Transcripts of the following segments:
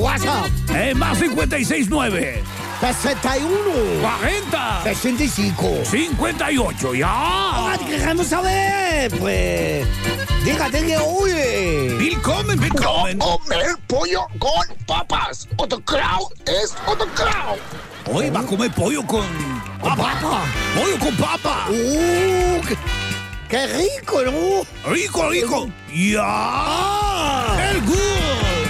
WhatsApp. Más 569. 61. 40. 65. 58. Ya. Ah, queremos saber, pues. Dígate, oye. Willkommen. Comer pollo con papas. Otto Kraut es Otto Kraut. Hoy va a comer pollo con Papa. pollo con papa. Qué rico, ¿no? Rico. Ya. Very good.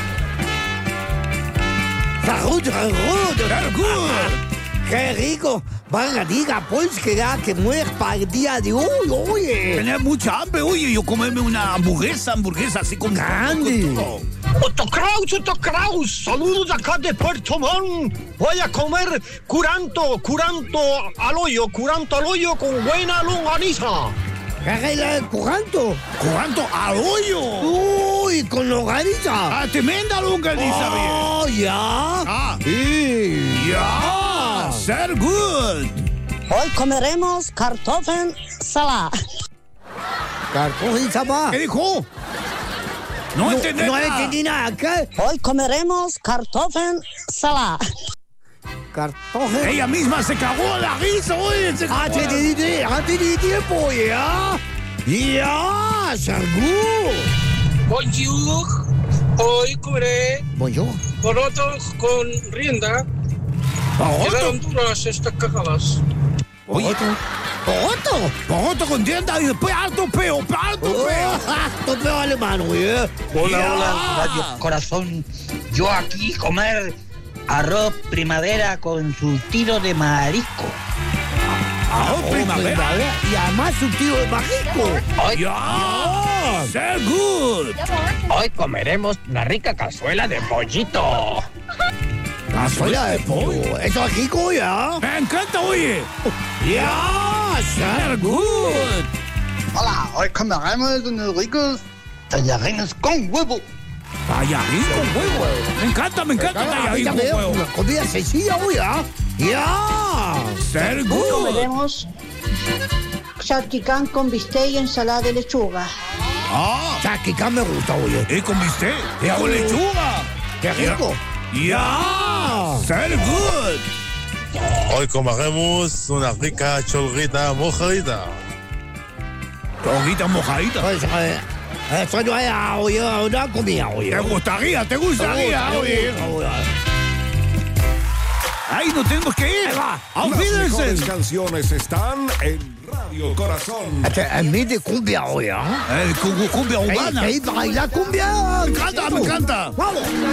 Salud. Very good. Qué rico. Venga, diga, pues, que ya que mueres para el día de hoy, oye. Tenía mucha hambre, oye, yo comerme una hamburguesa así con Grande. Otto Kraut, saludos acá de Puerto Montt. Voy a comer curanto al hoyo con buena longaniza. ¿Qué es el curanto? Curanto al hoyo. Uy, con longaniza. Tremenda longaniza, Oh, ya. Sí. Ya. Very good. Hoy comeremos cartofen salada. Cartón y zapa. ¿Qué dijo? No entendí No nada. entendí nada. ¿Qué? Hoy comeremos cartofen salada. Cartón. Ella misma se cagó la risa, oye. Antes de tiempo, ya. Ya, salud. Bonjour. Hoy comeré Bonjour. porotos con rienda. Quedaron duras estas cajadas. Oye, Poroto con tienda y después alto peo. Topeo alemán, güey. Hola, Radio Corazón. Yo aquí comer arroz primavera con surtido de marisco. primavera. Y además su tío de marisco. Ya. Very good. Hoy comeremos una rica cazuela de pollito. Cazuela de pollo. Eso es rico, ya. Me encanta, oye. Ya. Very good. Hola, hoy comeremos unos ricos tallarines con huevo. Tallarín con huevo. Me encanta tallarín con huevo. Una comida sencilla, hoy, ya. Ya. Very Hoy good. comeremos salpicán con bistec y ensalada de lechuga. Chaquica me gusta, oye. ¿Y con bistec? ¿Y con lechuga? Qué rico. Ya. Very good. Hoy comeremos una rica cholrita mojadita. Chorrita mojadita. Pues, eso no es, oye, una comida, oye. ¿Te gustaría, oye? Ahí nos tenemos que ir. Auf Las mejores Wiedersehen. canciones están en Radio Corazón. En mí de cumbia, oye. Cumbia urbana. Baila cumbia. Me encanta. Vamos.